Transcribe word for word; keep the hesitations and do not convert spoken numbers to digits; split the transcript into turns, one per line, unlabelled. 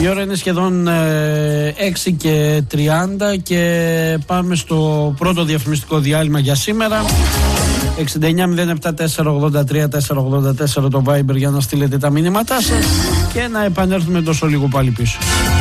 Η ώρα είναι σχεδόν ε, έξι και τριάντα και πάμε στο πρώτο διαφημιστικό διάλειμμα για σήμερα. εξήντα εννιά μηδέν επτά τέσσερα ογδόντα τρία τετρακόσια ογδόντα τέσσερα το Viber για να στείλετε τα μηνύματά σας και να επανέλθουμε τόσο λίγο πάλι πίσω.